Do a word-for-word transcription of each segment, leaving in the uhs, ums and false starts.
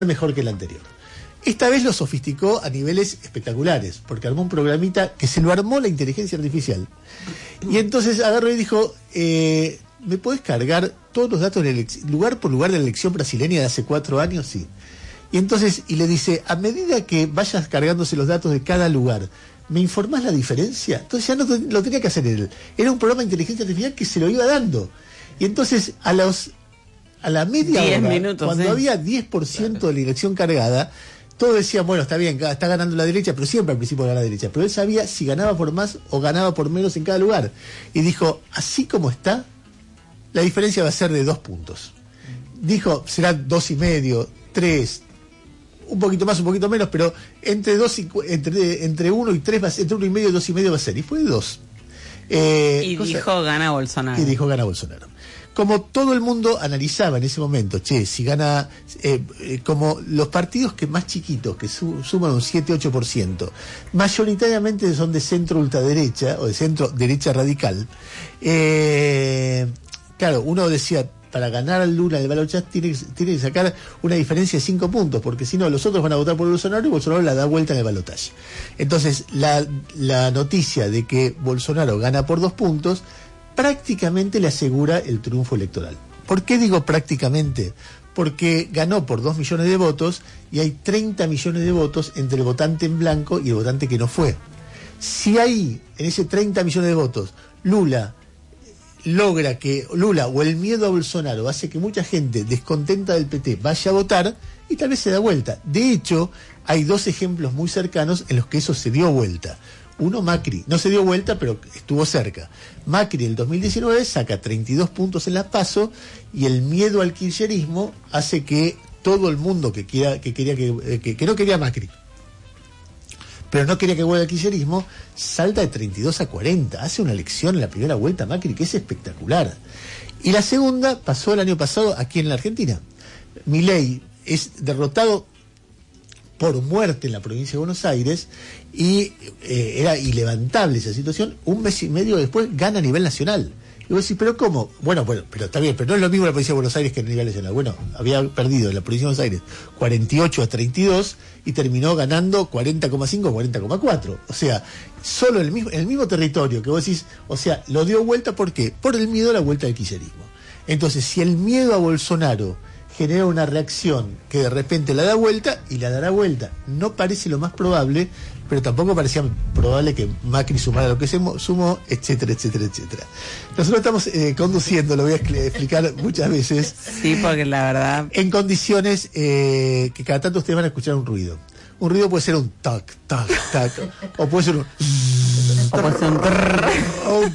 mejor que el anterior. Esta vez lo sofisticó a niveles espectaculares, porque armó un programita que se lo armó la inteligencia artificial. Y entonces agarró y dijo, eh, ¿me podés cargar todos los datos de la lugar por lugar de la elección brasileña de hace cuatro años? Sí. Y entonces, y le dice, a medida que vayas cargándose los datos de cada lugar, ¿me informás la diferencia? Entonces ya no lo tenía que hacer él. Era un programa de inteligencia artificial que se lo iba dando. Y entonces, a los a la media hora, minutos, cuando ¿eh? había diez por ciento de la elección cargada, todos decían, bueno, está bien, está ganando la derecha, pero siempre al principio gana la derecha. Pero él sabía si ganaba por más o ganaba por menos en cada lugar. Y dijo, así como está, la diferencia va a ser de dos puntos. Dijo, será dos y medio, tres, un poquito más, un poquito menos, pero entre dos y, entre, entre uno y tres va a ser, entre uno y medio y dos y medio va a ser. Y fue de dos. Eh, y cosa, dijo gana Bolsonaro. Y dijo gana Bolsonaro. Como todo el mundo analizaba en ese momento, che, si gana, eh, eh, como los partidos que más chiquitos, que su, suman un siete ocho por ciento, mayoritariamente son de centro ultraderecha o de centro derecha radical, eh, claro, uno decía, para ganar al Lula en el balotaje tiene, tiene que sacar una diferencia de cinco puntos, porque si no, los otros van a votar por Bolsonaro y Bolsonaro la da vuelta en el balotaje. Entonces, la, la noticia de que Bolsonaro gana por dos puntos prácticamente le asegura el triunfo electoral. ¿Por qué digo prácticamente? Porque ganó por dos millones de votos y hay treinta millones de votos entre el votante en blanco y el votante que no fue. Si hay en ese treinta millones de votos, Lula logra que Lula o el miedo a Bolsonaro hace que mucha gente descontenta del P T vaya a votar y tal vez se da vuelta. De hecho, hay dos ejemplos muy cercanos en los que eso se dio vuelta. Uno, Macri, no se dio vuelta, pero estuvo cerca. Macri en el dos mil diecinueve saca treinta y dos puntos en la PASO y el miedo al kirchnerismo hace que todo el mundo que quiera, que quería que, que, que no quería Macri, pero no quería que vuelva el kirchnerismo, salta de treinta y dos a cuarenta. Hace una elección en la primera vuelta Macri que es espectacular. Y la segunda pasó el año pasado aquí en la Argentina. Milei es derrotado por muerte en la provincia de Buenos Aires y eh, era ilevantable esa situación. Un mes y medio después gana a nivel nacional. Y vos decís, ¿pero cómo? Bueno, bueno, pero está bien, pero no es lo mismo la provincia de Buenos Aires que a nivel nacional. Bueno, había perdido en la provincia de Buenos Aires cuarenta y ocho a treinta y dos y terminó ganando cuarenta coma cinco a cuarenta coma cuatro. O sea, solo en el mismo, en el mismo territorio que vos decís, o sea, lo dio vuelta, ¿por qué? Por el miedo a la vuelta del kirchnerismo. Entonces, si el miedo a Bolsonaro genera una reacción que de repente la da vuelta y la dará vuelta, no parece lo más probable, pero tampoco parecía probable que Macri sumara lo que se sumó, etcétera, etcétera, etcétera. Nosotros estamos eh, conduciendo, lo voy a explicar muchas veces. Sí, porque la verdad... En condiciones eh, que cada tanto ustedes van a escuchar un ruido. Un ruido puede ser un tac, tac, tac, o puede ser un... O puede ser un... o un...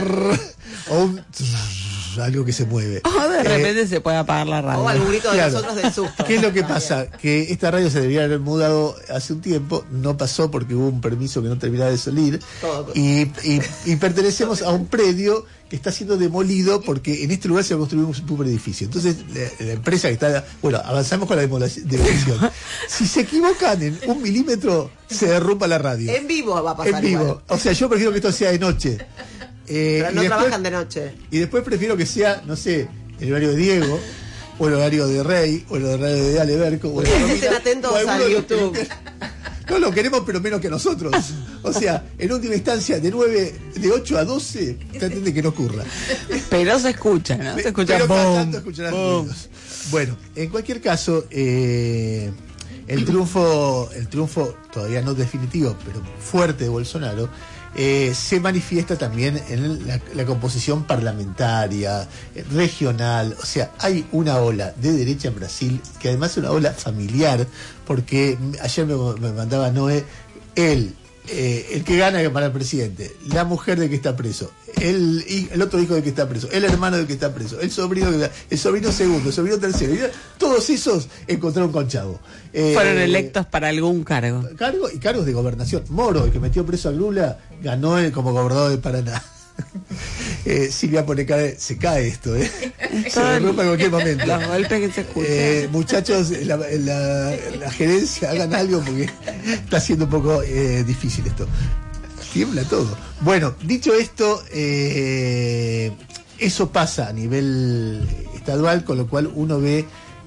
o un... algo que se mueve. O de repente eh, se puede apagar la radio. O algún grito de claro. nosotros del susto. ¿Qué es lo que pasa? Que esta radio se debería haber mudado hace un tiempo, no pasó porque hubo un permiso que no terminaba de salir, y, y, y pertenecemos a un predio que está siendo demolido porque en este lugar se va a construir un super edificio. Entonces, la, la empresa que está... Bueno, avanzamos con la demolición. Si se equivocan en un milímetro, se derrumba la radio. En vivo va a pasar. En vivo. Igual. O sea, yo prefiero que esto sea de noche. Eh, Pero no después, trabajan de noche. Y después prefiero que sea, no sé, el horario de Diego, o el horario de Rey, o el horario de Ale Berco. O el Estén atentos al YouTube. No lo queremos, pero menos que nosotros. O sea, en última instancia, de nueve, de ocho a doce, traten de que no ocurra. Pero se escucha, ¿no? Se escucha. Pero boom, cada tanto escucharán ruidos. Bueno, en cualquier caso, eh, el triunfo, el triunfo todavía no definitivo, pero fuerte de Bolsonaro, Eh, se manifiesta también en la, la composición parlamentaria, eh, regional. O sea, hay una ola de derecha en Brasil, que además es una ola familiar, porque ayer me, me mandaba Noé, él, eh, el que gana para el presidente, la mujer de que está preso, el, el otro hijo de que está preso, el hermano de que está preso, el sobrino, que está, el sobrino segundo, el sobrino tercero, y todos esos encontraron con Chavo. Eh, Fueron electos para algún cargo. Cargo y cargos de gobernación. Moro, el que metió preso a Lula, ganó el, como gobernador de Paraná. eh, Silvia pone cae, se cae esto, ¿eh? Se derrumba en cualquier momento. Los golpes que se escuchan. Eh, muchachos, la, la, la gerencia, hagan algo porque está siendo un poco eh, difícil esto. Tiembla todo. Bueno, dicho esto, eh, eso pasa a nivel estadual, con lo cual uno ve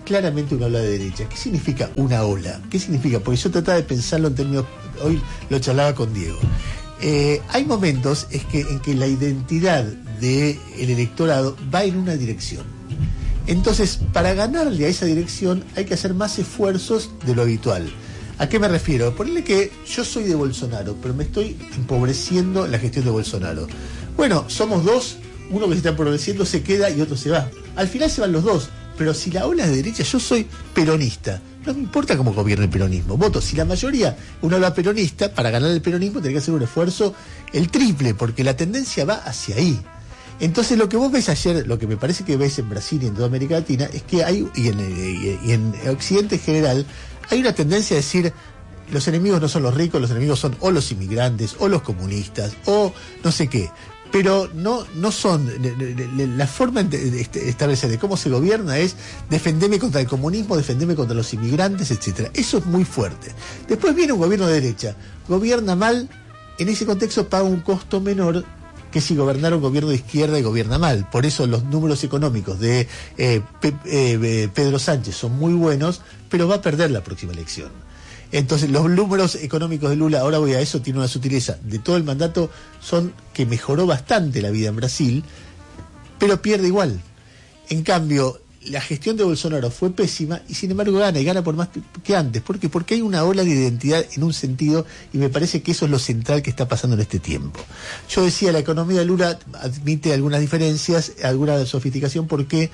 claramente una ola de derecha. ¿Qué significa una ola? ¿Qué significa? Porque yo trataba de pensarlo en términos, hoy lo charlaba con Diego. Eh, hay momentos es que, en que la identidad del electorado va en una dirección. Entonces, para ganarle a esa dirección hay que hacer más esfuerzos de lo habitual. ¿A qué me refiero? Ponerle que yo soy de Bolsonaro, pero me estoy empobreciendo en la gestión de Bolsonaro. Bueno, somos dos, uno que se está empobreciendo se queda y otro se va. Al final se van los dos, pero si la ola es de derecha, yo soy peronista. No me importa cómo gobierna el peronismo. Voto, si la mayoría, una ola peronista, para ganar el peronismo tiene que hacer un esfuerzo el triple, porque la tendencia va hacia ahí. Entonces lo que vos ves ayer, lo que me parece que ves en Brasil y en toda América Latina, es que hay, y en, y en Occidente en general, hay una tendencia a decir, los enemigos no son los ricos, los enemigos son o los inmigrantes, o los comunistas, o no sé qué. Pero no, no son, la forma de establecer de cómo se gobierna es defenderme contra el comunismo, defenderme contra los inmigrantes, etcétera. Eso es muy fuerte. Después viene un gobierno de derecha, gobierna mal, en ese contexto paga un costo menor que si gobernara un gobierno de izquierda y gobierna mal. Por eso los números económicos de eh, Pe eh, Pedro Sánchez son muy buenos, pero va a perder la próxima elección. Entonces los números económicos de Lula, ahora voy a eso, tiene una sutileza, de todo el mandato son que mejoró bastante la vida en Brasil, pero pierde igual. En cambio, la gestión de Bolsonaro fue pésima y sin embargo gana, y gana por más que antes. ¿Por qué? Porque hay una ola de identidad en un sentido, y me parece que eso es lo central que está pasando en este tiempo. Yo decía, la economía de Lula admite algunas diferencias, alguna sofisticación. ¿Por qué?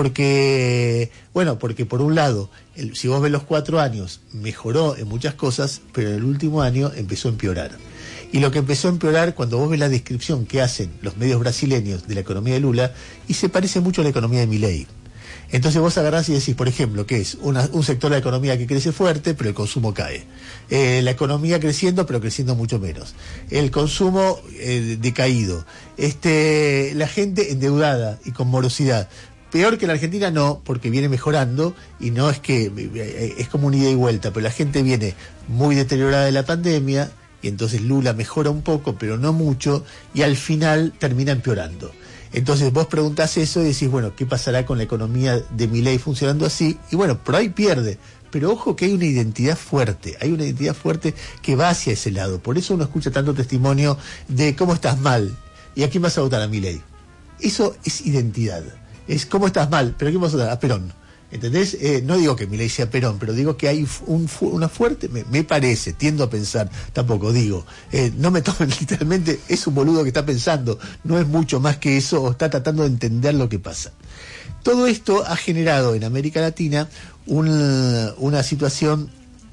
Porque, bueno, porque por un lado, el, si vos ves los cuatro años, mejoró en muchas cosas, pero en el último año empezó a empeorar. Y lo que empezó a empeorar, cuando vos ves la descripción que hacen los medios brasileños de la economía de Lula, y se parece mucho a la economía de Milei. Entonces vos agarrás y decís, por ejemplo, que es una, un sector de la economía que crece fuerte, pero el consumo cae. Eh, la economía creciendo, pero creciendo mucho menos. El consumo eh, decaído. Este, la gente endeudada y con morosidad. Peor que la Argentina no, porque viene mejorando, y no es que eh, es como una ida y vuelta, pero la gente viene muy deteriorada de la pandemia, y entonces Lula mejora un poco, pero no mucho, y al final termina empeorando. Entonces vos preguntás eso y decís, bueno, ¿qué pasará con la economía de Milei funcionando así? Y bueno, por ahí pierde. Pero ojo que hay una identidad fuerte, hay una identidad fuerte que va hacia ese lado. Por eso uno escucha tanto testimonio de cómo estás mal. ¿Y a quién vas a votar? A Milei. Eso es identidad. Es cómo estás mal, pero ¿a quién vas a votar? A Perón. ¿Entendés? Eh, no digo que Milei sea Perón, pero digo que hay un, una fuerte, me, me parece, tiendo a pensar, tampoco digo, eh, no me tomen literalmente, es un boludo que está pensando, no es mucho más que eso, o está tratando de entender lo que pasa. Todo esto ha generado en América Latina un, una situación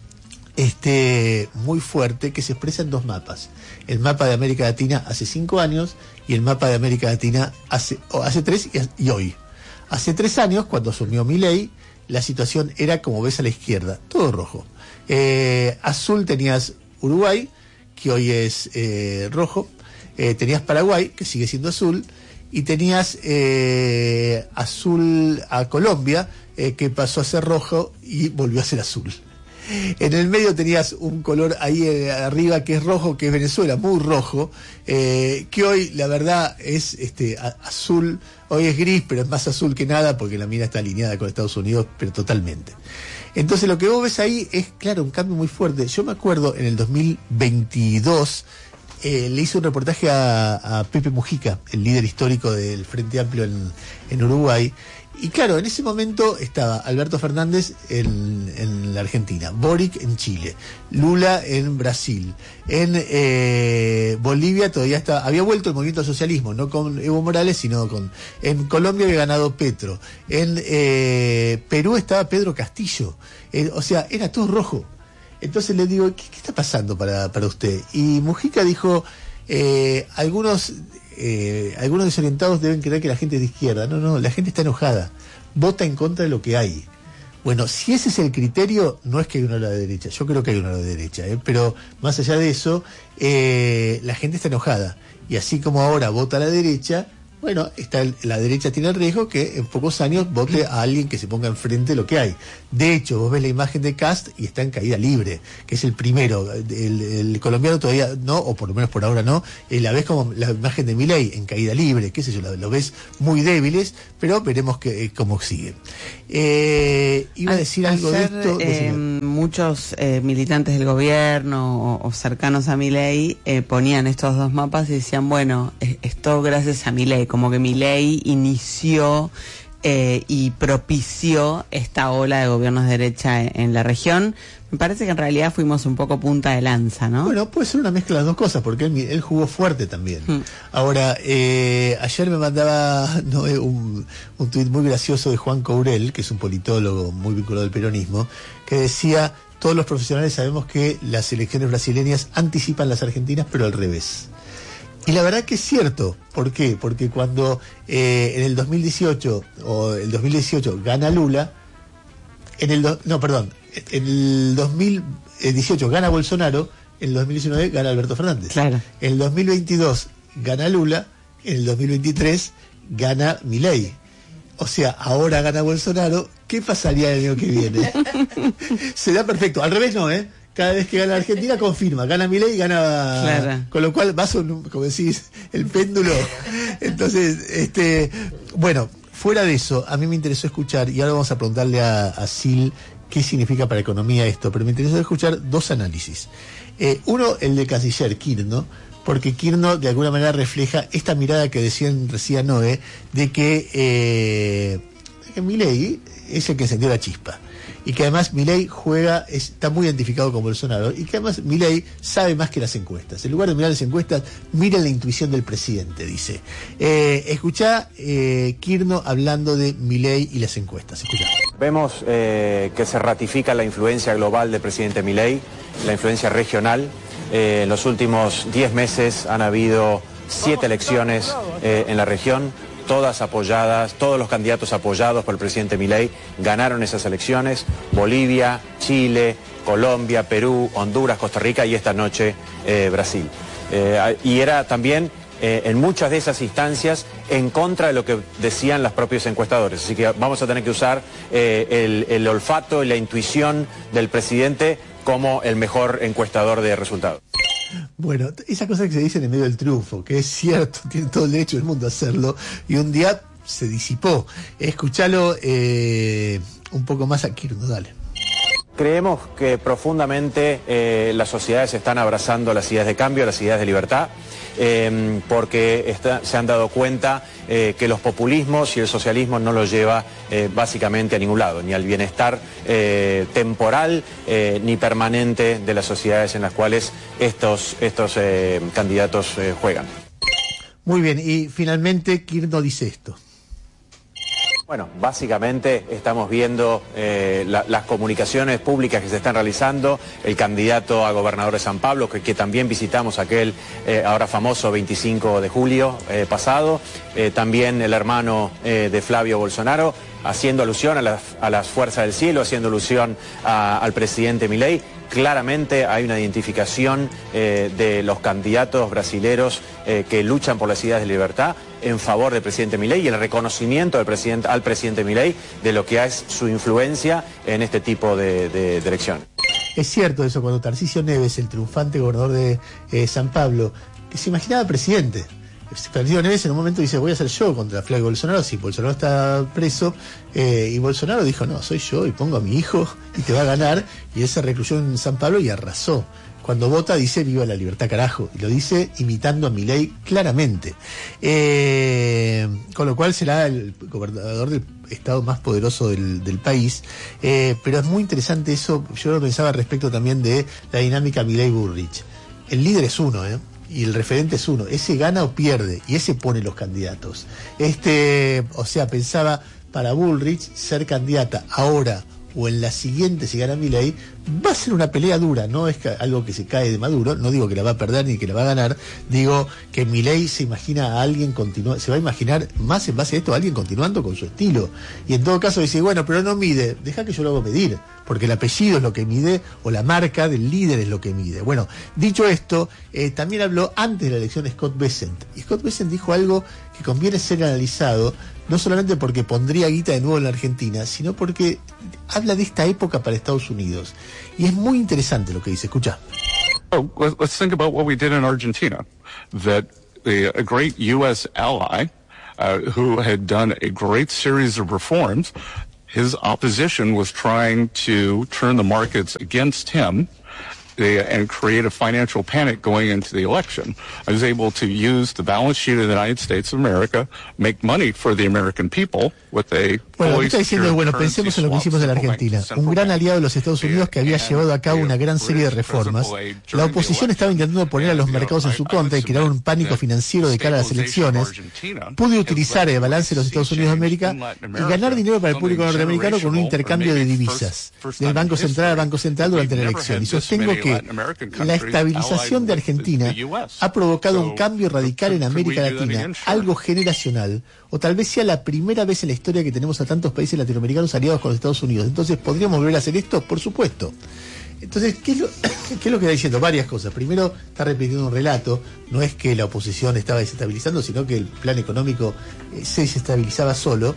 este, muy fuerte que se expresa en dos mapas. El mapa de América Latina hace cinco años y el mapa de América Latina hace, hace tres y, y hoy. Hace tres años, cuando asumió Milei, la situación era como ves a la izquierda, todo rojo. Eh, azul tenías Uruguay, que hoy es eh, rojo, eh, tenías Paraguay, que sigue siendo azul, y tenías eh, azul a Colombia, eh, que pasó a ser rojo y volvió a ser azul. En el medio tenías un color ahí eh, arriba que es rojo, que es Venezuela, muy rojo, eh, que hoy la verdad es este a, azul, hoy es gris, pero es más azul que nada porque la mina está alineada con Estados Unidos, pero totalmente. Entonces lo que vos ves ahí es, claro, un cambio muy fuerte. Yo me acuerdo en el dos mil veintidós, eh, le hice un reportaje a, a Pepe Mujica, el líder histórico del Frente Amplio en, en Uruguay. Y claro, en ese momento estaba Alberto Fernández en, en la Argentina, Boric en Chile, Lula en Brasil, en eh, Bolivia todavía estaba, había vuelto el movimiento al socialismo, no con Evo Morales, sino con, en Colombia había ganado Petro, en eh, Perú estaba Pedro Castillo, eh, o sea, era todo rojo. Entonces le digo, ¿qué, qué está pasando para, para usted? Y Mujica dijo, eh, algunos... Eh, algunos desorientados deben creer que la gente es de izquierda. No, no, la gente está enojada, vota en contra de lo que hay. Bueno, si ese es el criterio, no es que hay una ola de derecha, yo creo que hay una ola de derecha, ¿eh? Pero más allá de eso, eh, la gente está enojada, y así como ahora vota a la derecha, Bueno, está el, la derecha tiene el riesgo que en pocos años vote a alguien que se ponga enfrente de lo que hay. De hecho, vos ves la imagen de Kast y está en caída libre, que es el primero. El, el colombiano todavía no, o por lo menos por ahora no. Eh, la ves como la imagen de Milei en caída libre, qué sé yo, lo, lo ves muy débiles, pero veremos que, eh, cómo sigue. Eh, iba a decir algo Ayer, de esto. Eh, muchos eh, militantes del gobierno o, o cercanos a Milei eh, ponían estos dos mapas y decían, bueno, es, es todo gracias a Milei, como que Milei inició eh, y propició esta ola de gobiernos de derecha en, en la región. Me parece que en realidad fuimos un poco punta de lanza, ¿no? Bueno, puede ser una mezcla de las dos cosas, porque él, él jugó fuerte también. Hmm. Ahora, eh, ayer me mandaba no, un, un tuit muy gracioso de Juan Courel, que es un politólogo muy vinculado al peronismo, que decía, todos los profesionales sabemos que las elecciones brasileñas anticipan las argentinas, pero al revés. Y la verdad que es cierto. ¿Por qué? Porque cuando eh, en el dos mil dieciocho, o el dos mil dieciocho gana Lula, en el do, no, perdón, en el dos mil dieciocho gana Bolsonaro, en el dos mil diecinueve gana Alberto Fernández. Claro. En el dos mil veintidós gana Lula, en el dos mil veintitrés gana Milei. O sea, ahora gana Bolsonaro, ¿qué pasaría el año que viene? Será perfecto. Al revés no, ¿eh? Cada vez que gana Argentina confirma, gana Milei y gana, claro. Con lo cual vas, como decís, el péndulo. Entonces, este, bueno, fuera de eso, a mí me interesó escuchar, y ahora vamos a preguntarle a, a Sil qué significa para la economía esto, pero me interesó escuchar dos análisis. Eh, uno, el de canciller Kirchner, porque Kirchner de alguna manera refleja esta mirada que decían recién Noé, de que, eh, de que Milei es el que encendió la chispa. Y que además Milei juega, está muy identificado con Bolsonaro, y que además Milei sabe más que las encuestas. En lugar de mirar las encuestas, mira la intuición del presidente, dice. Eh, escuchá eh, Kirchner hablando de Milei y las encuestas. Escuchá. Vemos eh, que se ratifica la influencia global del presidente Milei, la influencia regional. Eh, en los últimos diez meses han habido siete elecciones eh, en la región, todas apoyadas, todos los candidatos apoyados por el presidente Milei ganaron esas elecciones: Bolivia, Chile, Colombia, Perú, Honduras, Costa Rica y esta noche eh, Brasil. Eh, y era también eh, en muchas de esas instancias en contra de lo que decían los propios encuestadores. Así que vamos a tener que usar eh, el, el olfato y la intuición del presidente como el mejor encuestador de resultados. Bueno, esa cosa que se dice en el medio del triunfo, que es cierto, tiene todo el derecho del mundo a hacerlo, y un día se disipó. Escuchalo eh, un poco más a Kirchner, dale. Creemos que profundamente eh, las sociedades están abrazando las ideas de cambio, las ideas de libertad, eh, porque está, se han dado cuenta eh, que los populismos y el socialismo no los lleva eh, básicamente a ningún lado, ni al bienestar eh, temporal eh, ni permanente de las sociedades en las cuales estos, estos eh, candidatos eh, juegan. Muy bien, y finalmente Kirchner dice esto. Bueno, básicamente estamos viendo eh, la, las comunicaciones públicas que se están realizando, el candidato a gobernador de San Pablo, que, que también visitamos aquel eh, ahora famoso veinticinco de julio eh, pasado, eh, también el hermano eh, de Flavio Bolsonaro, haciendo alusión a las, a las fuerzas del cielo, haciendo alusión a, al presidente Milei. Claramente hay una identificación eh, de los candidatos brasileros eh, que luchan por las ideas de libertad en favor del presidente Milei y el reconocimiento del presidente, al presidente Milei de lo que es su influencia en este tipo de, de, de elecciones. Es cierto eso, cuando Tarcisio Neves, el triunfante gobernador de eh, San Pablo, que se imaginaba presidente. Tarcisio Neves en un momento dice, voy a hacer yo contra Flavio Bolsonaro, si Bolsonaro está preso, eh, y Bolsonaro dijo, no, soy yo y pongo a mi hijo y te va a ganar, y él se recluyó en San Pablo y arrasó. Cuando vota dice viva la libertad carajo, y lo dice imitando a Milei claramente. Eh, con lo cual será el gobernador del estado más poderoso del, del país, eh, pero es muy interesante eso. Yo lo pensaba respecto también de la dinámica Milei-Bullrich. El líder es uno, ¿eh? Y el referente es uno, ese gana o pierde, y ese pone los candidatos. Este, o sea, pensaba para Bullrich ser candidata ahora o en la siguiente, si gana Milei, va a ser una pelea dura, no es que algo que se cae de Maduro, no digo que la va a perder ni que la va a ganar, digo que Milei se imagina a alguien continua, se va a imaginar más en base a esto a alguien continuando con su estilo, y en todo caso dice, bueno, pero no mide, deja que yo lo hago medir, porque el apellido es lo que mide, o la marca del líder es lo que mide. Bueno, dicho esto, eh, también habló antes de la elección Scott Bessent, y Scott Bessent dijo algo que conviene ser analizado, no solamente porque pondría guita de nuevo en la Argentina, sino porque habla de esta época para Estados Unidos. Y es muy interesante lo que dice. Escucha. Oh, let's think about what we did in Argentina. That the, a great U S ally uh, who had done a great series of reforms, his opposition was trying to turn the markets against him and create a financial panic going into the election. I was able to use the balance sheet of the United States of America, make money for the American people with a Bueno, lo que está diciendo es, bueno, pensemos en lo que hicimos en la Argentina. Un gran aliado de los Estados Unidos que había llevado a cabo una gran serie de reformas. La oposición estaba intentando poner a los mercados en su contra y crear un pánico financiero de cara a las elecciones. Pude utilizar el balance de los Estados Unidos de América y ganar dinero para el público norteamericano con un intercambio de divisas del Banco Central al Banco Central durante la elección. Y sostengo que la estabilización de Argentina ha provocado un cambio radical en América Latina, algo generacional, o tal vez sea la primera vez en la historia que tenemos a tantos países latinoamericanos aliados con los Estados Unidos. Entonces, ¿podríamos volver a hacer esto? Por supuesto. Entonces, ¿qué es lo, qué es lo que está diciendo? Varias cosas. Primero, está repitiendo un relato. No es que la oposición estaba desestabilizando, sino que el plan económico eh, se desestabilizaba solo.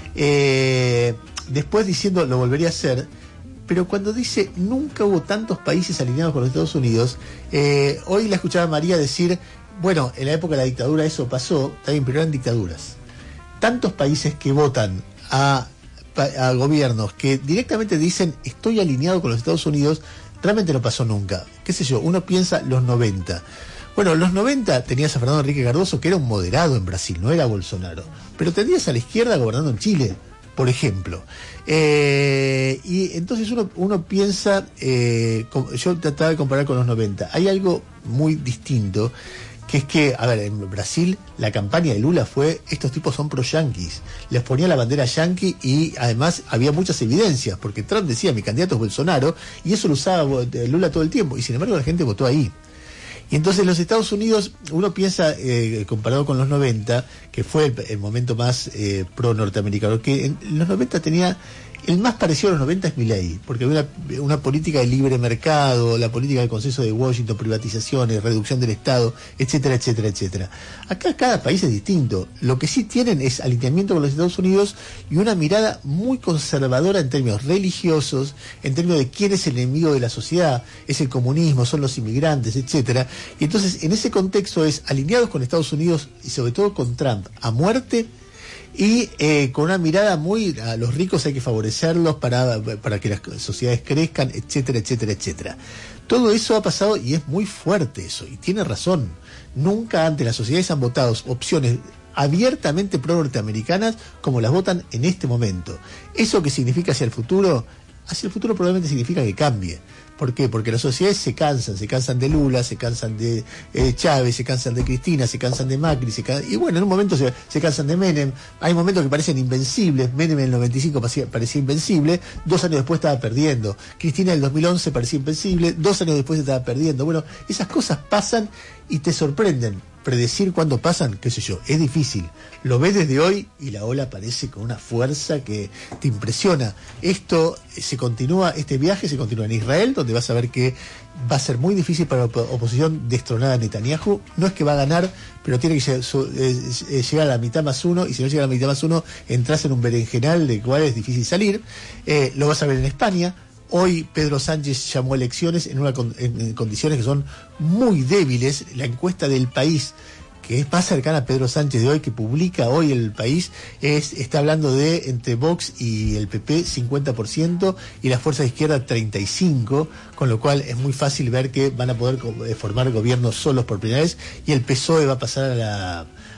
Eh, después diciendo, lo volvería a hacer. Pero cuando dice, nunca hubo tantos países alineados con los Estados Unidos, eh, hoy la escuchaba María decir, bueno, en la época de la dictadura eso pasó, también, pero eran dictaduras. Tantos países que votan a, a gobiernos que directamente dicen, estoy alineado con los Estados Unidos, realmente no pasó nunca. Qué sé yo, uno piensa los noventa. Bueno, los noventa tenías a Fernando Henrique Cardoso, que era un moderado en Brasil, no era Bolsonaro. Pero tenías a la izquierda gobernando en Chile, por ejemplo. Eh, y entonces uno, uno piensa, eh, yo trataba de comparar con los noventa. Hay algo muy distinto, que es que, a ver, en Brasil la campaña de Lula fue, estos tipos son pro-yanquis, les ponía la bandera yanqui y además había muchas evidencias, porque Trump decía, mi candidato es Bolsonaro, y eso lo usaba Lula todo el tiempo, y sin embargo la gente votó ahí. Y entonces los Estados Unidos, uno piensa, eh, comparado con los noventa, que fue el, el momento más eh, pro-norteamericano, que en los noventa tenía, el más parecido a los noventa es Milei, porque había una, una política de libre mercado, la política del consenso de Washington, privatizaciones, reducción del Estado, etcétera, etcétera, etcétera. Acá cada país es distinto. Lo que sí tienen es alineamiento con los Estados Unidos y una mirada muy conservadora en términos religiosos, en términos de quién es el enemigo de la sociedad, es el comunismo, son los inmigrantes, etcétera. Y entonces, en ese contexto es alineados con Estados Unidos y sobre todo con Trump a muerte, y eh, con una mirada muy, a los ricos hay que favorecerlos para, para que las sociedades crezcan, etcétera, etcétera, etcétera. Todo eso ha pasado y es muy fuerte eso, y tiene razón. Nunca antes las sociedades han votado opciones abiertamente pro-norteamericanas como las votan en este momento. ¿Eso qué significa hacia el futuro? Hacia el futuro probablemente significa que cambie. ¿Por qué? Porque las sociedades se cansan, se cansan de Lula, se cansan de eh, Chávez, se cansan de Cristina, se cansan de Macri, se can... y bueno, en un momento se, se cansan de Menem. Hay momentos que parecen invencibles. Menem en el noventa y cinco parecía, parecía invencible, dos años después estaba perdiendo. Cristina en el dos mil once parecía invencible, dos años después estaba perdiendo. Bueno, esas cosas pasan y te sorprenden. Predecir cuándo pasan, qué sé yo, es difícil. Lo ves desde hoy y la ola aparece con una fuerza que te impresiona. Esto se continúa, este viaje se continúa en Israel, donde vas a ver que va a ser muy difícil para la oposición destronar a Netanyahu. No es que va a ganar, pero tiene que llegar a la mitad más uno, y si no llega a la mitad más uno, entras en un berenjenal de cual es difícil salir. Eh, lo vas a ver en España. Hoy Pedro Sánchez llamó a elecciones en, una, en, en condiciones que son muy débiles. La encuesta del País, que es más cercana a Pedro Sánchez de hoy, que publica hoy El País, es, está hablando de entre Vox y el P P cincuenta por ciento y las fuerzas de izquierda treinta y cinco por ciento, con lo cual es muy fácil ver que van a poder formar gobiernos solos por primera vez, y el P S O E va a pasar a la...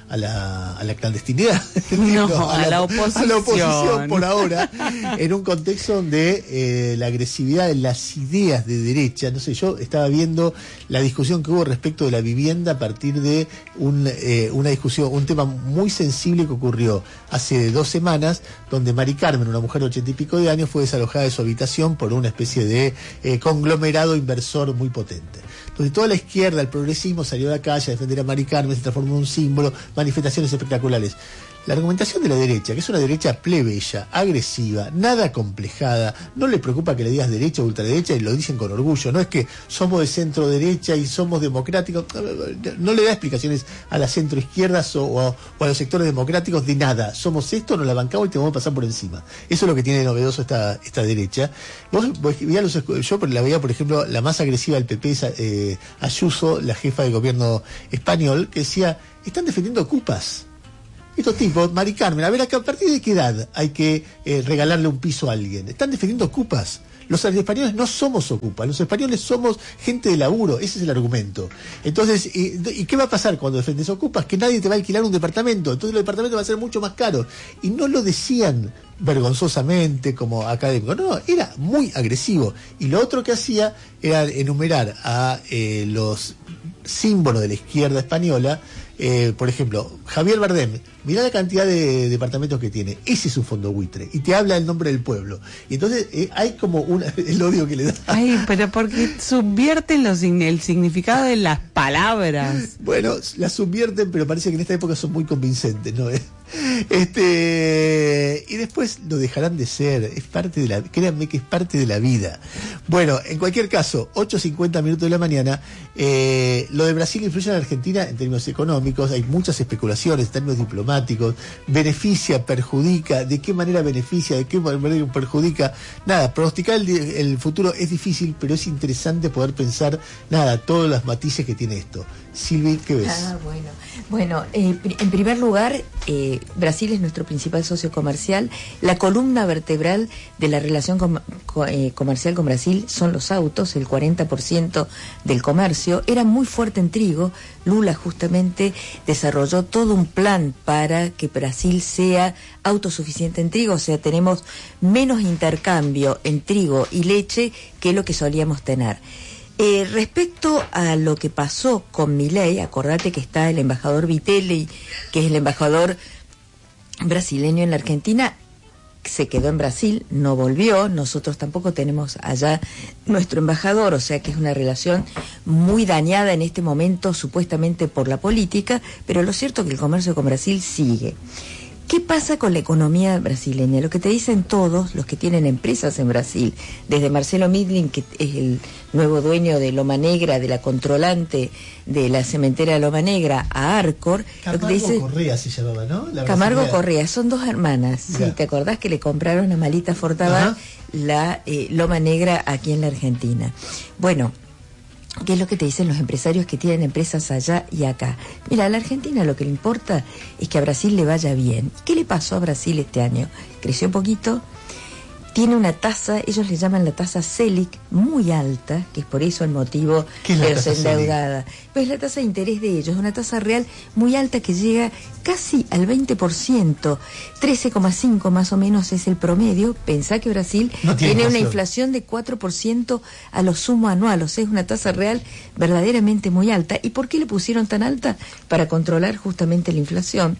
a la, a la clandestinidad. No, Digo, a, la, a la oposición. A la oposición por ahora, en un contexto donde eh, la agresividad de las ideas de derecha, no sé, yo estaba viendo la discusión que hubo respecto de la vivienda a partir de un, eh, una discusión, un tema muy sensible que ocurrió hace dos semanas, donde Mari Carmen, una mujer de ochenta y pico de años, fue desalojada de su habitación por una especie de eh, conglomerado inversor muy potente. Entonces toda la izquierda, el progresismo, salió a la calle a defender a Mari Carmen, se transformó en un símbolo, manifestaciones espectaculares. La argumentación de la derecha, que es una derecha plebeya, agresiva, nada complejada, no le preocupa que le digas derecha o ultraderecha y lo dicen con orgullo, no es que somos de centro derecha y somos democráticos, no le da explicaciones a las centroizquierdas o, o, o a los sectores democráticos de nada, somos esto, nos la bancamos y te vamos a pasar por encima. Eso es lo que tiene de novedoso esta, esta derecha. Vos, vos, los, yo la veía, por ejemplo, la más agresiva del P P, eh, Ayuso, la jefa de gobierno español, que decía, están defendiendo ocupas. Estos tipos, Mari Carmen, a ver, ¿a partir de qué edad hay que eh, regalarle un piso a alguien? Están defendiendo ocupas. Los españoles no somos ocupas, los españoles somos gente de laburo, ese es el argumento. Entonces, ¿y, ¿y qué va a pasar cuando defendes ocupas? Que nadie te va a alquilar un departamento, entonces los departamentos van a ser mucho más caros. Y no lo decían vergonzosamente como académico, no, no, era muy agresivo. Y lo otro que hacía era enumerar a eh, los símbolos de la izquierda española. Eh, por ejemplo, Javier Bardem, mirá la cantidad de departamentos que tiene, ese es un fondo buitre, y te habla el nombre del pueblo. Y entonces eh, hay como un, el odio que le da. Ay, pero porque subvierten los, el significado de las palabras. Bueno, las subvierten, pero parece que en esta época son muy convincentes, ¿no? Este, y después lo dejarán de ser, es parte de la, créanme que es parte de la vida. Bueno, en cualquier caso, ocho cincuenta minutos de la mañana, eh, lo de Brasil influye en Argentina en términos económicos, hay muchas especulaciones, en términos diplomáticos, beneficia, perjudica, de qué manera beneficia, de qué manera perjudica, nada, pronosticar el, el futuro es difícil, pero es interesante poder pensar, nada, todos los matices que tiene esto. Silvi, ¿qué ves? Ah, bueno. Bueno, eh, en primer lugar, eh, Brasil es nuestro principal socio comercial. La columna vertebral de la relación com co eh, comercial con Brasil son los autos, el cuarenta por ciento del comercio. Era muy fuerte en trigo. Lula justamente desarrolló todo un plan para que Brasil sea autosuficiente en trigo, o sea, tenemos menos intercambio en trigo y leche que lo que solíamos tener. Eh, respecto a lo que pasó con Milei, acordate que está el embajador Vitelli, que es el embajador brasileño en la Argentina, se quedó en Brasil, no volvió, nosotros tampoco tenemos allá nuestro embajador, o sea que es una relación muy dañada en este momento supuestamente por la política, pero lo cierto es que el comercio con Brasil sigue. ¿Qué pasa con la economía brasileña? Lo que te dicen todos los que tienen empresas en Brasil, desde Marcelo Midlin, que es el nuevo dueño de Loma Negra, de la controlante de la cementera de Loma Negra, a Arcor. Camargo lo que dice, Correa se llamaba, ¿no? La Camargo brasileña. Correa, son dos hermanas. Sí, ¿te acordás que le compraron a Malita Fortabat la eh, Loma Negra aquí en la Argentina? Bueno, ¿qué es lo que te dicen los empresarios que tienen empresas allá y acá? Mira, a la Argentina lo que le importa es que a Brasil le vaya bien. ¿Qué le pasó a Brasil este año? Creció un poquito, tiene una tasa, ellos le llaman la tasa Selic, muy alta, que es por eso el motivo ¿Qué es la de los tasa endeudada. Pues la tasa de interés de ellos, una tasa real muy alta que llega casi al veinte por ciento, trece coma cinco más o menos es el promedio. Pensá que Brasil no tiene, tiene inflación. una inflación de cuatro por ciento a lo sumo anual, o sea, es una tasa real verdaderamente muy alta. ¿Y por qué le pusieron tan alta? Para controlar justamente la inflación.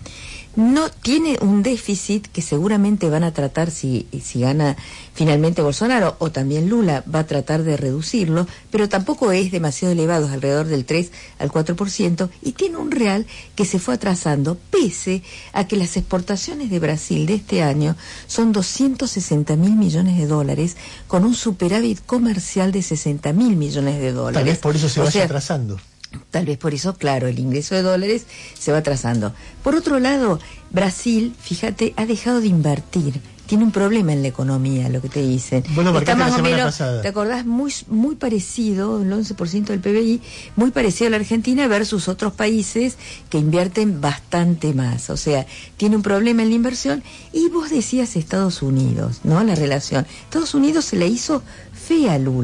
No tiene un déficit que seguramente van a tratar, si, si gana finalmente Bolsonaro o también Lula, va a tratar de reducirlo, pero tampoco es demasiado elevado, es alrededor del tres al cuatro por ciento, y tiene un real que se fue atrasando, pese a que las exportaciones de Brasil de este año son doscientos sesenta mil millones de dólares, con un superávit comercial de sesenta mil millones de dólares. Tal vez por eso se O vaya sea, atrasando. Tal vez por eso, claro, el ingreso de dólares se va atrasando. Por otro lado, Brasil, fíjate, ha dejado de invertir. Tiene un problema en la economía, lo que te dicen. Bueno, está más la o semana menos, pasada. ¿te acordás? Muy, muy parecido, el once por ciento del P B I, muy parecido a la Argentina versus otros países que invierten bastante más. O sea, tiene un problema en la inversión. Y vos decías Estados Unidos, ¿no? La relación. Estados Unidos se le hizo fea a Lula.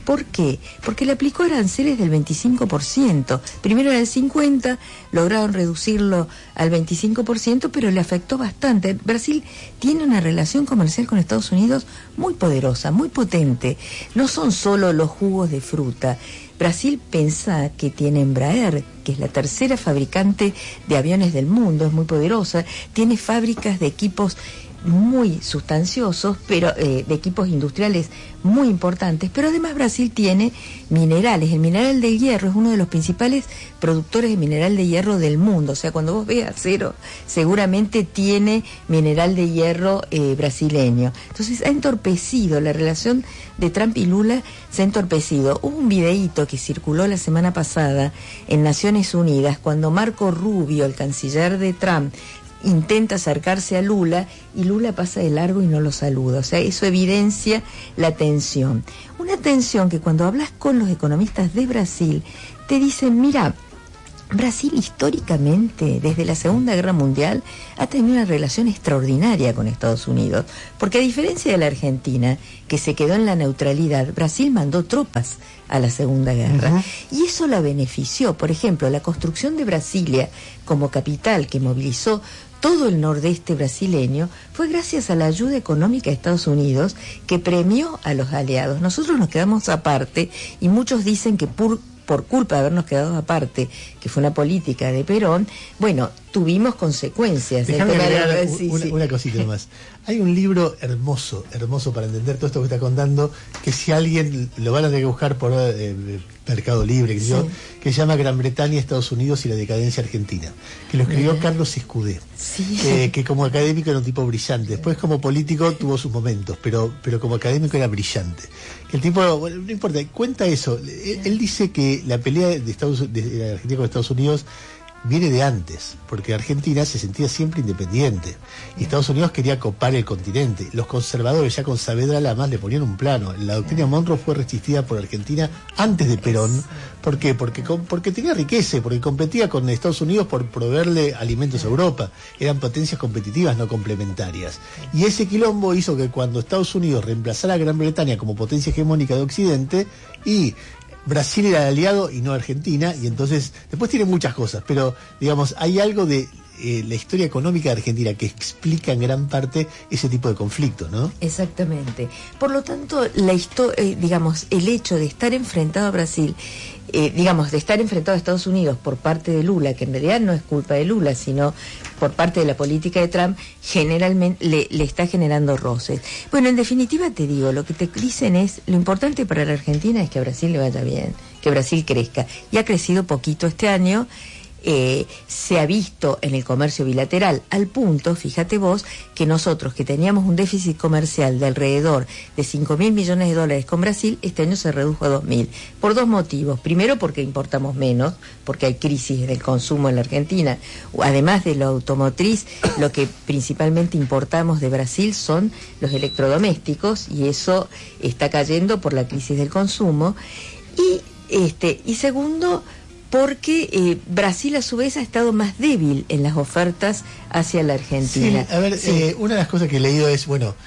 ¿Por qué? Porque le aplicó aranceles del veinticinco por ciento. Primero era el cincuenta por ciento, lograron reducirlo al veinticinco por ciento, pero le afectó bastante. Brasil tiene una relación comercial con Estados Unidos muy poderosa, muy potente. No son solo los jugos de fruta. Brasil pensa que tiene Embraer, que es la tercera fabricante de aviones del mundo, es muy poderosa, tiene fábricas de equipos muy sustanciosos, pero eh, de equipos industriales muy importantes, pero además Brasil tiene minerales. El mineral del hierro es uno de los principales productores de mineral de hierro del mundo. O sea, cuando vos ves acero, seguramente tiene mineral de hierro eh, brasileño. Entonces ha entorpecido la relación de Trump y Lula, se ha entorpecido. Hubo un videíto que circuló la semana pasada en Naciones Unidas cuando Marco Rubio, el canciller de Trump, intenta acercarse a Lula y Lula pasa de largo y no lo saluda. O sea, eso evidencia la tensión. Una tensión que cuando hablas con los economistas de Brasil te dicen, mira, Brasil históricamente, desde la Segunda Guerra Mundial, ha tenido una relación extraordinaria con Estados Unidos, porque a diferencia de la Argentina, que se quedó en la neutralidad, Brasil mandó tropas a la Segunda Guerra, uh-huh. y eso la benefició. Por ejemplo, la construcción de Brasilia como capital que movilizó todo el nordeste brasileño fue gracias a la ayuda económica de Estados Unidos, que premió a los aliados. Nosotros nos quedamos aparte y muchos dicen que por por culpa de habernos quedado aparte, que fue una política de Perón, bueno, tuvimos consecueces. Déjame agregar sí, una, sí. una cosita más. Hay un libro hermoso, hermoso para entender todo esto que está contando, que si alguien lo van a tener que buscar por eh, Mercado Libre, que, sí. yo, que se llama Gran Bretaña, Estados Unidos y la decadencia argentina, que lo escribió Mira. Carlos Escudé, sí. eh, que como académico era un tipo brillante. Después como político tuvo sus momentos, pero, pero como académico era brillante. Que el tipo, bueno, no importa, cuenta eso. Él, él dice que la pelea de, Estados, de Argentina con Estados Unidos viene de antes, porque Argentina se sentía siempre independiente y Estados Unidos quería copar el continente. Los conservadores ya con Saavedra Lamas le ponían un plano. La doctrina Monroe fue resistida por Argentina antes de Perón. ¿Por qué? Porque, porque tenía riqueza, porque competía con Estados Unidos por proveerle alimentos a Europa. Eran potencias competitivas, no complementarias. Y ese quilombo hizo que cuando Estados Unidos reemplazara a Gran Bretaña como potencia hegemónica de Occidente, y Brasil era aliado y no Argentina, y entonces, después tiene muchas cosas, pero digamos, hay algo de eh, la historia económica de Argentina que explica en gran parte ese tipo de conflicto, ¿no? Exactamente. Por lo tanto, la histo- eh, digamos, el hecho de estar enfrentado a Brasil, eh, digamos, de estar enfrentado a Estados Unidos por parte de Lula, que en realidad no es culpa de Lula, sino por parte de la política de Trump, generalmente le, le está generando roces. Bueno, en definitiva te digo, lo que te dicen es, lo importante para la Argentina es que a Brasil le vaya bien, que Brasil crezca. Y ha crecido poquito este año. Eh, se ha visto en el comercio bilateral, al punto, fíjate vos, que nosotros que teníamos un déficit comercial de alrededor de cinco mil millones de dólares con Brasil, este año se redujo a dos mil, por dos motivos. Primero, porque importamos menos, porque hay crisis del consumo en la Argentina. Además de lo automotriz, lo que principalmente importamos de Brasil son los electrodomésticos, y eso está cayendo por la crisis del consumo. Y, este, y segundo, porque eh, Brasil a su vez ha estado más débil en las ofertas hacia la Argentina. Sí, a ver, sí. eh, una de las cosas que he leído es, bueno,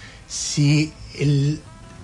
si el,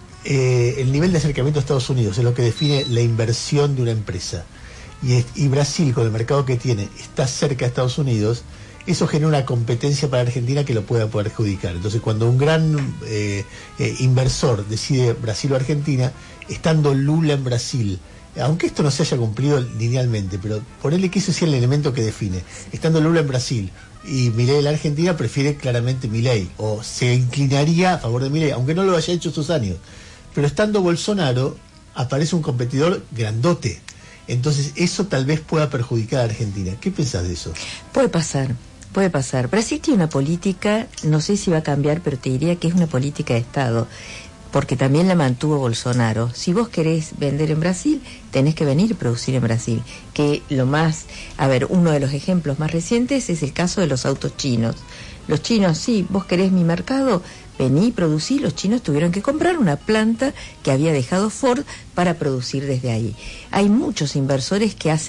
eh, el nivel de acercamiento a Estados Unidos es lo que define la inversión de una empresa, y, es, y Brasil, con el mercado que tiene, está cerca de Estados Unidos, eso genera una competencia para Argentina que lo pueda perjudicar. Entonces, cuando un gran eh, eh, inversor decide Brasil o Argentina, estando Lula en Brasil, aunque esto no se haya cumplido linealmente, pero ponerle que eso sea el elemento que define. Estando Lula en Brasil y Milei en la Argentina, prefiere claramente Milei, o se inclinaría a favor de Milei, aunque no lo haya hecho estos años. Pero estando Bolsonaro, aparece un competidor grandote. Entonces eso tal vez pueda perjudicar a Argentina. ¿Qué pensás de eso? Puede pasar, puede pasar. Brasil tiene una política, no sé si va a cambiar, pero te diría que es una política de Estado, porque también la mantuvo Bolsonaro. Si vos querés vender en Brasil, tenés que venir y producir en Brasil. Que lo más, a ver, uno de los ejemplos más recientes es el caso de los autos chinos. Los chinos, sí, vos querés mi mercado, vení y producí. Los chinos tuvieron que comprar una planta que había dejado Ford para producir desde ahí. Hay muchos inversores que hacen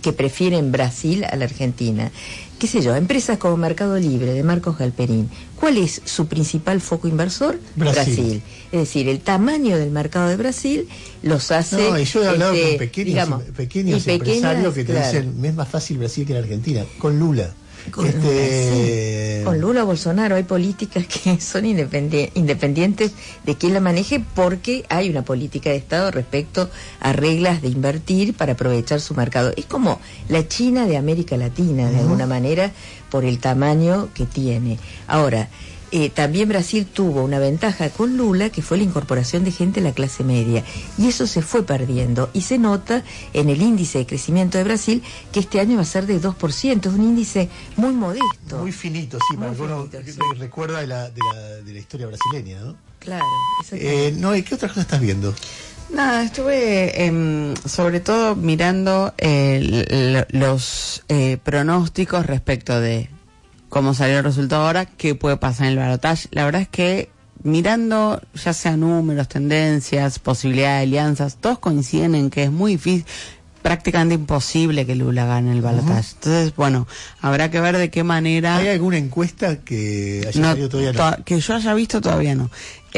que prefieren Brasil a la Argentina. Qué sé yo, empresas como Mercado Libre de Marcos Galperín, ¿cuál es su principal foco inversor? Brasil. Brasil. Es decir, el tamaño del mercado de Brasil los hace... No, y yo he hablado este, con pequeños, digamos, pequeños y empresarios pequeñas, que te claro. dicen, es más fácil Brasil que la Argentina, con Lula. Con, este... Lula, sí. Con Lula Bolsonaro hay políticas que son independi- independientes de quién la maneje, porque hay una política de Estado respecto a reglas de invertir para aprovechar su mercado. Es como la China de América Latina, de uh-huh. alguna manera, por el tamaño que tiene. Ahora, Eh, también Brasil tuvo una ventaja con Lula, que fue la incorporación de gente a la clase media, y eso se fue perdiendo, y se nota en el índice de crecimiento de Brasil, que este año va a ser de dos por ciento, es un índice muy modesto. Muy finito, sí, para uno sí. recuerda de la, de, la, de la historia brasileña, ¿no? Claro. Eh, no, ¿y qué otras cosas estás viendo? Nada, estuve eh, sobre todo mirando eh, l- los eh, pronósticos respecto de cómo salió el resultado ahora, qué puede pasar en el balotaje. La verdad es que mirando ya sea números, tendencias, posibilidad de alianzas, todos coinciden en que es muy difícil, prácticamente imposible que Lula gane el balotaje. Uh-huh. Entonces, bueno, habrá que ver de qué manera... ¿Hay alguna encuesta que haya no, salido todavía no? To- que yo haya visto todavía no.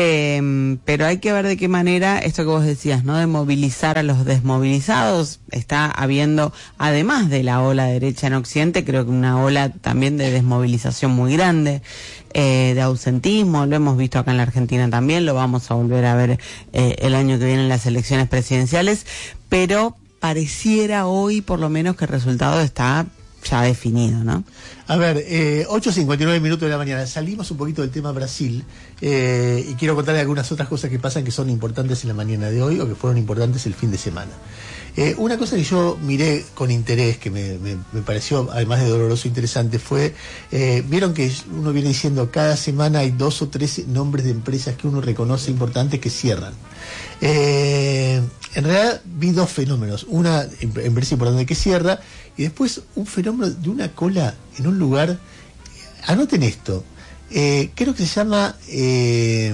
Eh, pero hay que ver de qué manera, esto que vos decías, ¿no? De movilizar a los desmovilizados. Está habiendo, además de la ola derecha en Occidente, creo que una ola también de desmovilización muy grande, eh, de ausentismo. Lo hemos visto acá en la Argentina también, lo vamos a volver a ver eh, el año que viene en las elecciones presidenciales, pero pareciera hoy por lo menos que el resultado está ya definido, ¿no? A ver, eh, ocho cincuenta y nueve minutos de la mañana, salimos un poquito del tema Brasil, eh, y quiero contarle algunas otras cosas que pasan que son importantes en la mañana de hoy o que fueron importantes el fin de semana. Eh, una cosa que yo miré con interés, que me, me, me pareció además de doloroso interesante, fue, eh, vieron que uno viene diciendo cada semana hay dos o tres nombres de empresas que uno reconoce importantes que cierran. Eh, en realidad vi dos fenómenos, una empresa importante que cierra y después un fenómeno de una cola en un lugar, anoten esto, eh, creo que se llama eh,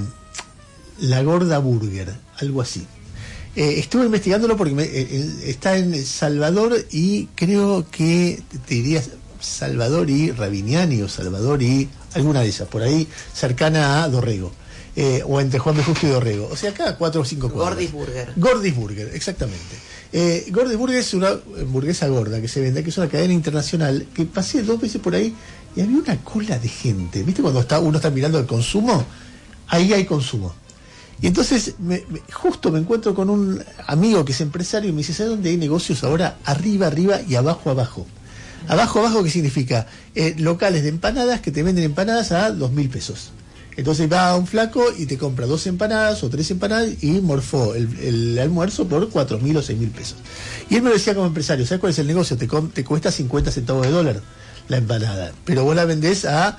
La Gorda Burger, algo así. Eh, estuve investigándolo porque me, eh, está en Salvador y creo que te diría Salvador y Rabiniani o Salvador y alguna de esas, por ahí cercana a Dorrego. Eh, o entre Juan B. Justo y Dorrego, o sea, cada cuatro o cinco cuadras. Gordis Burger. Gordis Burger, exactamente. Eh, Gordis Burger es una hamburguesa gorda que se vende, que es una cadena internacional, que pasé dos veces por ahí y había una cola de gente. ¿Viste cuando está uno está mirando el consumo? Ahí hay consumo. Y entonces, me, me, justo me encuentro con un amigo que es empresario y me dice, ¿sabes dónde hay negocios ahora? Arriba, arriba y abajo, abajo. Abajo, abajo, ¿qué significa? Eh, locales de empanadas que te venden empanadas a dos mil pesos. Entonces va un flaco y te compra dos empanadas o tres empanadas y morfó el, el almuerzo por cuatro mil o seis mil pesos. Y él me lo decía como empresario, ¿sabes cuál es el negocio? Te, te cuesta cincuenta centavos de dólar la empanada, pero vos la vendés a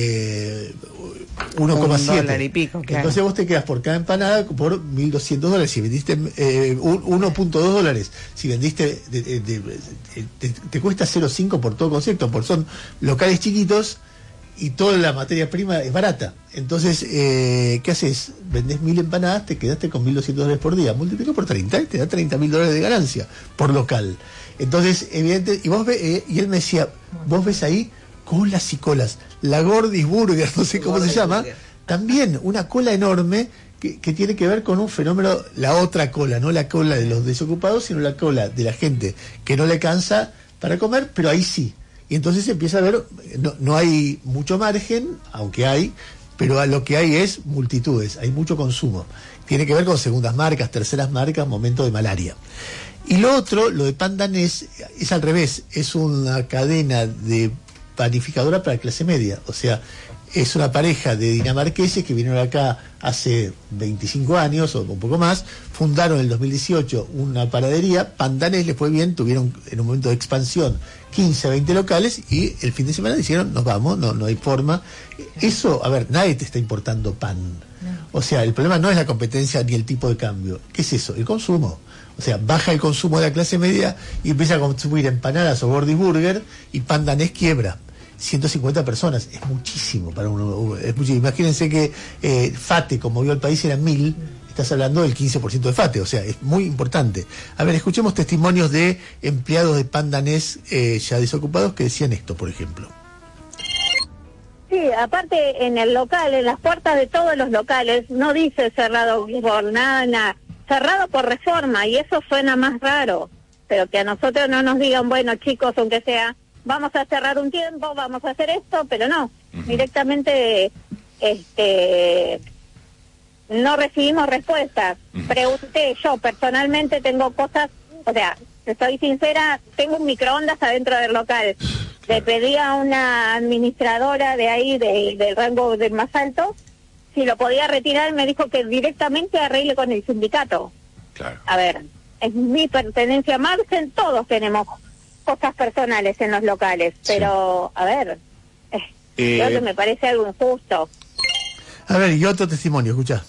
eh, uno coma siete. Un dólar y pico, claro. Entonces vos te quedas por cada empanada por mil doscientos dólares. Si vendiste eh, uno punto dos dólares, si vendiste, de, de, de, de, te, te cuesta cero coma cinco por todo concepto, porque son locales chiquitos y toda la materia prima es barata. Entonces, eh, ¿qué haces? Vendés mil empanadas, te quedaste con mil doscientos dólares por día. Multiplica por treinta y te da treinta mil dólares de ganancia por local. Entonces, evidente, y vos ve, eh, y él me decía, vos ves ahí colas y colas. La Gordis Burger, no sé cómo se llama, también una cola enorme que, que tiene que ver con un fenómeno, la otra cola, no la cola de los desocupados, sino la cola de la gente que no le alcanza para comer, pero ahí sí. Y entonces se empieza a ver, no, no hay mucho margen, aunque hay, pero a lo que hay es multitudes, hay mucho consumo. Tiene que ver con segundas marcas, terceras marcas, momento de malaria. Y lo otro, lo de Pan Danés, es al revés, es una cadena de panificadora para clase media, o sea, es una pareja de dinamarqueses que vinieron acá hace veinticinco años o un poco más, fundaron en el dos mil dieciocho una panadería, Pan Danés les fue bien, tuvieron en un momento de expansión quince a veinte locales y el fin de semana dijeron, nos vamos, no, no hay forma. Eso, a ver, nadie te está importando pan. O sea, el problema no es la competencia ni el tipo de cambio. ¿Qué es eso? El consumo. O sea, baja el consumo de la clase media y empieza a consumir empanadas o Gordis Burger y Pan Danés quiebra. ciento cincuenta personas, es muchísimo para uno. Es muchísimo. Imagínense que eh, Fate, como vio el país, eran mil, estás hablando del quince por ciento de F A T E, o sea, es muy importante. A ver, escuchemos testimonios de empleados de Pandanés eh, ya desocupados que decían esto, por ejemplo. Sí, aparte en el local, en las puertas de todos los locales, no dice cerrado por nada, nada, cerrado por reforma, y eso suena más raro, pero que a nosotros no nos digan, bueno chicos, aunque sea, vamos a cerrar un tiempo, vamos a hacer esto, pero no, uh-huh. directamente este no recibimos respuestas. Uh-huh. Pregunté, yo personalmente tengo cosas, o sea, estoy sincera, tengo un microondas adentro del local. Le pedí a una administradora de ahí, de, del rango del más alto, si lo podía retirar, me dijo que directamente arregle con el sindicato. Claro. A ver, es mi pertenencia, Marcen, todos tenemos cosas personales en los locales, pero, sí. a ver, eh, eh... creo que me parece algo injusto. A ver, y otro testimonio, escucha.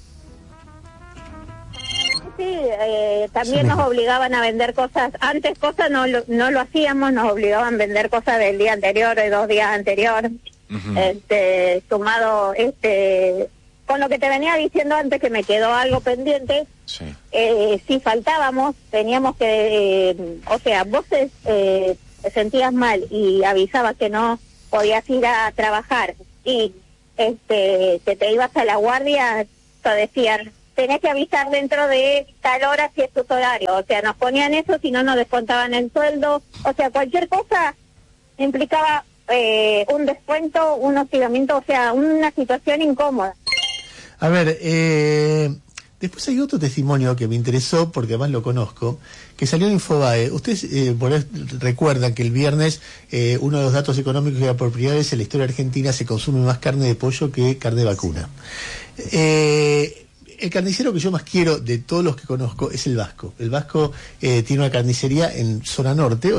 Sí, eh, también sí, nos obligaban a vender cosas, antes cosas no lo, no lo hacíamos, nos obligaban a vender cosas del día anterior, de dos días anterior, uh-huh. este, sumado este con lo que te venía diciendo antes, que me quedó algo pendiente, sí. eh, si faltábamos, teníamos que, eh, o sea, vos eh, te sentías mal y avisabas que no podías ir a trabajar y este que te ibas a la guardia, te decían, tenés que avisar dentro de tal hora si es tu horario, o sea, nos ponían eso, si no nos descontaban el sueldo, o sea, cualquier cosa implicaba eh, un descuento, un hostigamiento, o sea, una situación incómoda. A ver, eh, después hay otro testimonio que me interesó, porque además lo conozco, que salió en Infobae. Ustedes eh, por ahí recuerdan que el viernes eh, uno de los datos económicos era por primera vez en la historia argentina se consume más carne de pollo que carne de vacuna. Eh... El carnicero que yo más quiero de todos los que conozco es el Vasco. El Vasco eh, tiene una carnicería en zona norte.